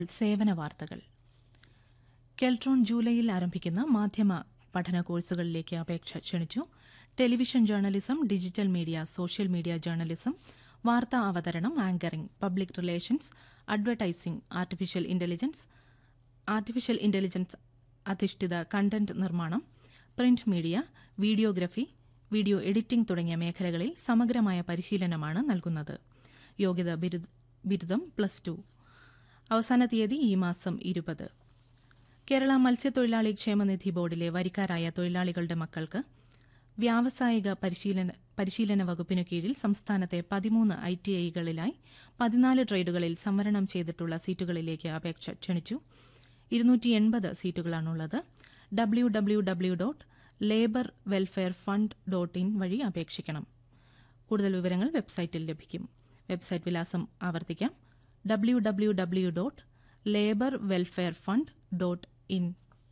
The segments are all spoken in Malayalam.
സേവന വാർത്തകൾ. കെൽട്രോൺ ജൂലൈയിൽ ആരംഭിക്കുന്ന മാധ്യമ പഠന കോഴ്സുകളിലേക്ക് അപേക്ഷ ക്ഷണിച്ചു. Television journalism, digital media, social media journalism, വാർത്താ അവതരണം, anchoring, public relations, advertising, artificial intelligence അധിഷ്ഠിത കണ്ടന്റ് നിർമ്മാണം, print media, videography, video editing തുടങ്ങിയ മേഖലകളിൽ സമഗ്രമായ പരിശീലനമാണ് നൽകുന്നത്. യോഗ്യത ബിരുദം +2. അവസാന തീയതി ഈ മാസം 20. കേരള മത്സ്യത്തൊഴിലാളി ക്ഷേമനിധി ബോർഡിലെ വരിക്കാരായ തൊഴിലാളികളുടെ മക്കൾക്ക് വ്യാവസായിക പരിശീലന വകുപ്പിനു കീഴിൽ സംസ്ഥാനത്തെ 13 ITIകളിലായി 14 ട്രേഡുകളിൽ സംവരണം ചെയ്തിട്ടുള്ള സീറ്റുകളിലേക്ക് അപേക്ഷ ക്ഷണിച്ചു. 280 സീറ്റുകളാണുള്ളത്. www.laborwelfarefund.in വഴി അപേക്ഷിക്കണം. കൂടുതൽ വിവരങ്ങൾ വെബ്സൈറ്റിൽ ലഭിക്കും. വെബ്സൈറ്റ് വിലാസം ആവർത്തിക്കാം: www.laborwelfarefund.in.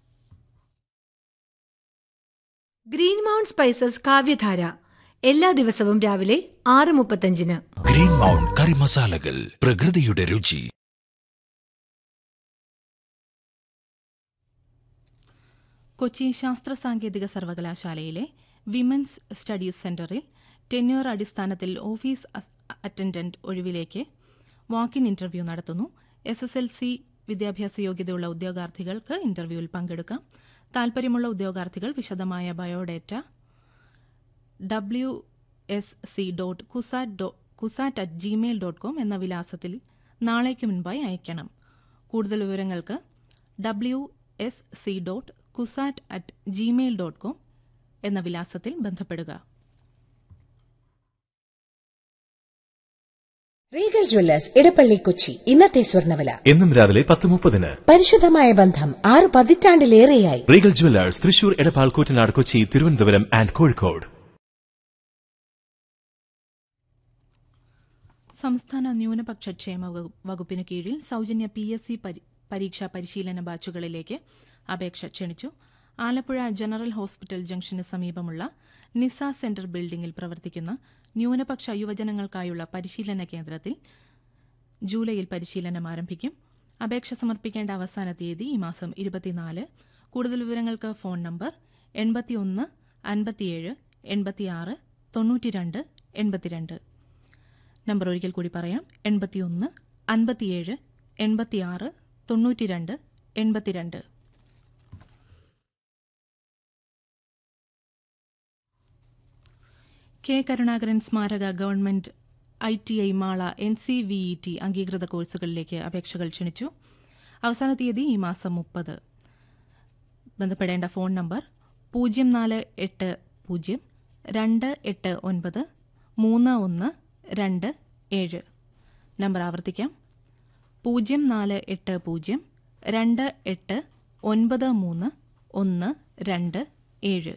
ഗ്രീൻ മൗണ്ട് സ്പൈസസ് കാവ്യധാര എല്ലാ ദിവസവും രാവിലെ 6:35. ഗ്രീൻ മൗണ്ട് കറി മസാലകൾ, പ്രകൃതിയുടെ രുചി. കൊച്ചി ശാസ്ത്ര സാങ്കേതിക സർവകലാശാലയിലെ വിമൻസ് സ്റ്റഡീസ് സെന്ററിൽ ടെന്യൂർ അടിസ്ഥാനത്തിൽ ഓഫീസ് അറ്റൻഡന്റ് ഒഴിവിലേക്ക് വാക്ക്-ഇൻ ഇന്റർവ്യൂ നടത്തുന്നു. SSLC വിദ്യാഭ്യാസ യോഗ്യതയുള്ള ഉദ്യോഗാർത്ഥികൾക്ക് ഇന്റർവ്യൂവിൽ പങ്കെടുക്കാം. താൽപര്യമുള്ള ഉദ്യോഗാർത്ഥികൾ വിശദമായ ബയോഡേറ്റ wsc.kusat@gmail.com എന്ന വിലാസത്തിൽ നാളേക്ക് മുൻപായി അയക്കണം. കൂടുതൽ വിവരങ്ങൾക്ക് wsc.kusat@gmail.com എന്ന വിലാസത്തിൽ ബന്ധപ്പെടുക. Regal Jewellers Edappally Kochi. ഇന്നത്തെ സ്വർണ്ണവില എന്നും രാവിലെ 10:30. പരിശുദ്ധമായ ബന്ധം 6 പതിറ്റാണ്ടിലേറെയായി. Regal Jewellers Thrissur, Edappal, Koottanad, Kochi, Thiruvananthapuram and Kozhikode. സംസ്ഥാന ന്യൂനപക്ഷ ക്ഷേമ വകുപ്പിനു കീഴിൽ സൌജന്യ PSC പരീക്ഷാ പരിശീലന ബാച്ചുകളിലേക്ക് അപേക്ഷ ക്ഷണിച്ചു. ആലപ്പുഴ ജനറൽ ഹോസ്പിറ്റൽ ജംഗ്ഷന് സമീപമുള്ള നിസ സെന്റർ ബിൽഡിംഗിൽ പ്രവർത്തിക്കുന്ന ന്യൂനപക്ഷ യുവജനങ്ങൾക്കായുള്ള പരിശീലന കേന്ദ്രത്തിൽ ജൂലൈയിൽ പരിശീലനം ആരംഭിക്കും. അപേക്ഷ സമർപ്പിക്കേണ്ട അവസാന തീയതി ഈ മാസം 24. കൂടുതൽ വിവരങ്ങൾക്ക് ഫോൺ നമ്പർ 81 57 86 92 82. നമ്പർ ഒരിക്കൽ കൂടി പറയാം: 81 57 86 92 82. കെ കരുണാകരൻ സ്മാരക ഗവൺമെന്റ് ITI മാള NCVET അംഗീകൃത കോഴ്സുകളിലേക്ക് അപേക്ഷകൾ ക്ഷണിച്ചു. അവസാന തീയതി ഈ മാസം 30. ബന്ധപ്പെടേണ്ട ഫോൺ നമ്പർ 0480 289 3127. നമ്പർ ആവർത്തിക്കാം: 0480 289 3127.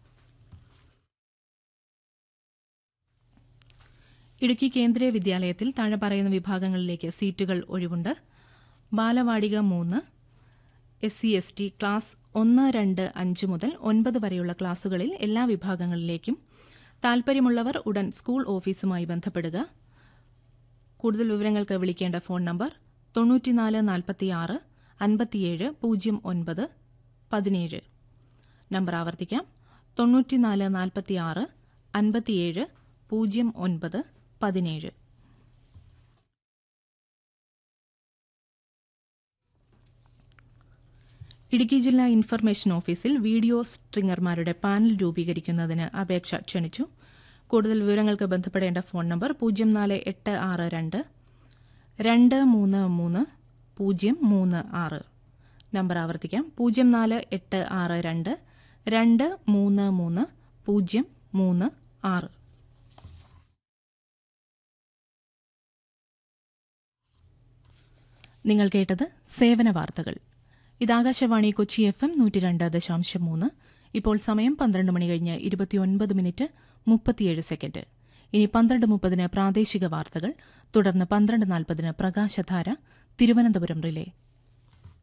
ഇടുക്കി കേന്ദ്രീയ വിദ്യാലയത്തിൽ താഴെ പറയുന്ന വിഭാഗങ്ങളിലേക്ക് സീറ്റുകൾ ഒഴിവുണ്ട്. ബാലവാടിക 3, SC/ST ക്ലാസ് 1, 2, 5 മുതൽ 9 വരെയുള്ള ക്ലാസുകളിൽ എല്ലാ വിഭാഗങ്ങളിലേക്കും. താൽപര്യമുള്ളവർ ഉടൻ സ്കൂൾ ഓഫീസുമായി ബന്ധപ്പെടുക. കൂടുതൽ വിവരങ്ങൾക്ക് വിളിക്കേണ്ട ഫോൺ നമ്പർ 94 46 57 09 17. നമ്പർ ആവർത്തിക്കാം: 94 46 57 09 17. ഇടുക്കി ജില്ലാ ഇൻഫർമേഷൻ ഓഫീസിൽ വീഡിയോ സ്ട്രിംഗർമാരുടെ പാനൽ രൂപീകരിക്കുന്നതിന് അപേക്ഷ ക്ഷണിച്ചു. കൂടുതൽ വിവരങ്ങൾക്ക് ബന്ധപ്പെടേണ്ട ഫോൺ നമ്പർ 04862 233 036. നമ്പർ ആവർത്തിക്കാം: 04862 233 036. നിങ്ങൾ കേട്ടത് സേവന വാർത്തകൾ. ഇത് ആകാശവാണി കൊച്ചി FM 102.3. ഇപ്പോൾ സമയം 12 മണി കഴിഞ്ഞ് 29 മിനിറ്റ് 37 സെക്കൻഡ്. ഇനി 12:30 പ്രാദേശിക വാർത്തകൾ, തുടർന്ന് 12:40 പ്രകാശധാര തിരുവനന്തപുരം റിലേ.